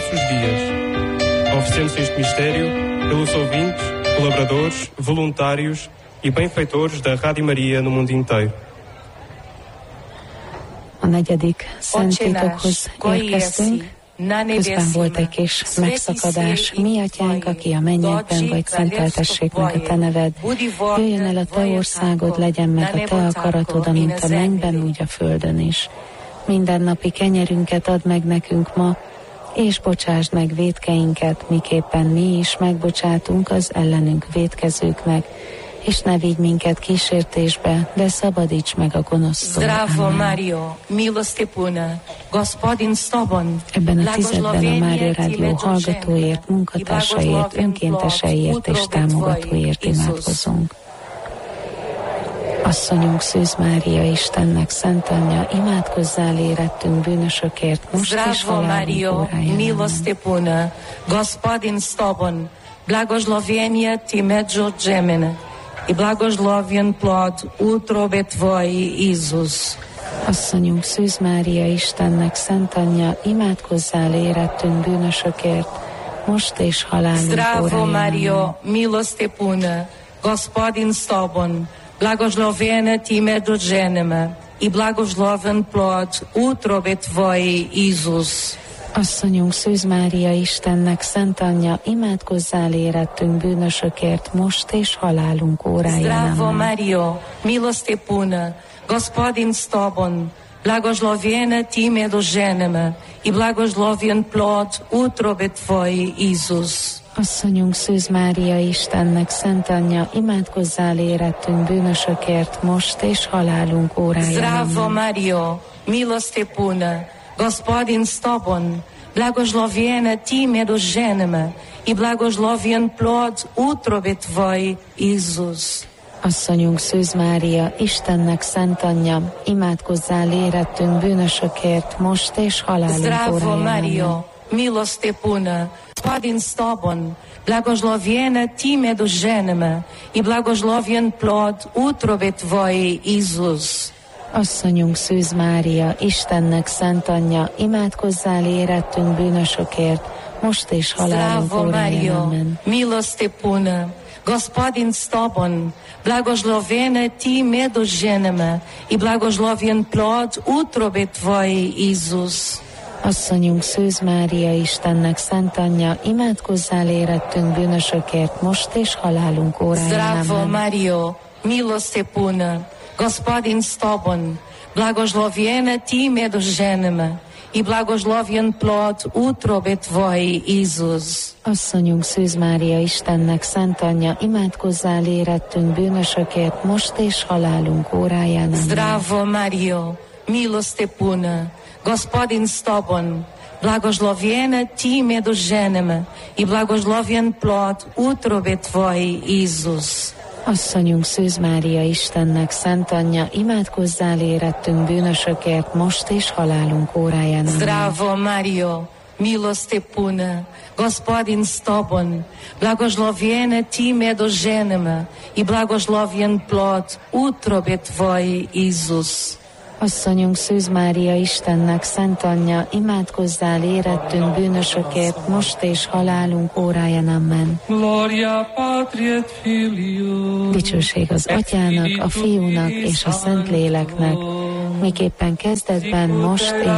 nossos dias. Oferecemos este mistério pelos ouvintes, colaboradores, voluntários e benfeitores da Rádio Maria no mundo inteiro. A negyedik szent titokhoz érkeztünk. Közben volt egy kis megszakadás. Mi, Atyánk, aki a mennyekben vagy, szenteltessék meg a Te neved. Jöjjön el a Te országod, legyen meg a Te akaratod, amint a mennyben, úgy a földön is. Mindennapi kenyerünket add meg nekünk ma, és bocsásd meg vétkeinket, miképpen mi is megbocsátunk az ellenünk vétkezőknek, és ne vigy minket kísértésbe, de szabadíts meg a gonosztól. Zdravo, Mário, milosti puna, Gospodin s tobon. Ebben a tizedben a Mária Rádió hallgatóért, munkatársaiért, önkénteseiért és támogatóért imádkozunk. Asszonyunk Szűz Mária, Istennek szent anyja, imádkozzál érettünk bűnösökért, most és halálunk óráján. Milosti puna, Gospodin s tobon, благословения ти между женами, и благословен плод утробы Твоей, Иисус. Asszonyunk Szűz Mária, Istennek szent anyja, imádkozzál érettünk bűnösökért, most és halálunk óráján. Zdravo, Mario, milosti puna, Gospodin s tobon, благословена ти между женами, и благословен плод утробы Твоей, Иисус. Asszonyunk Szűz Mária, Istennek szent anyja, imádkozzál érettünk bűnösökért, most és halálunk óráján. Zdravo, Mario, milosti puna, Gospodin s tobon, благословена ти между женами, и благословен плод утробы Твоей, Иисус. Asszonyunk Szűz Mária, Istennek szent anyja, imádkozzál érettünk bűnösökért, most és halálunk óráján. Zdravo, Mario, milosti puna, Gospodin s tobon, благословена ти между женами, и благословен плод утробы Твоей, Иисус. Asszonyunk Szűz Mária, Istennek szent anyja, imádkozzál érettünk bűnösökért, most és halálunk óráján. Zdravo, Mario, milosti puna, Gospodin s tobon, благословена ти между женами, и благословен плод утробы Твоей, Иисус. Asszonyunk Szűz Mária, Istennek szent anyja, imádkozzál érettünk bűnösökért, most és halálunk óráján. Amen. Milosti puna, Gospodin s tobon, благословена ти между женами, и благословен плод утробы Твоей, Иисус. Asszonyunk Szűz Mária, Istennek szent anyja, imádkozzál érettünk bűnösökért, most és halálunk óráján. Zdravo, Mario, milosti puna, Gospodin s tobon, благословена ти между женами, и благословен плод утробы Твоей, Иисус. Asszonyunk Szűz Mária, Istennek szent anyja, imádkozzál érettünk bűnösökért, most és halálunk óráján. Zdravo, Mario, milosti puna, Gospodin s tobon, благословена ти между женами, и благословен плод утробы Твоей, Иисус. Asszonyunk Szűz Mária, Istennek szent anyja, imádkozzál érettünk bűnösökért, most és halálunk óráján. Zdravo, Mario, milosti puna, Gospodin s tobon, благословена ти между женами, и благословен плод утробы Твоей, Иисус. Asszonyunk Szűz Mária, Istennek szent anyja, imádkozzál érettünk bűnösökért, most és halálunk óráján. Amen. Dicsőség az Atyának, a Fiúnak és a Szentléleknek, miképpen kezdetben, most